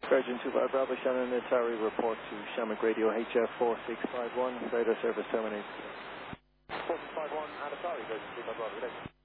Virgin 25 Bravo, Shannon Atari, report to Shamrock Radio HF4651, radar service terminated. 4651 and Atari, Virgin 25 Bravo, good day.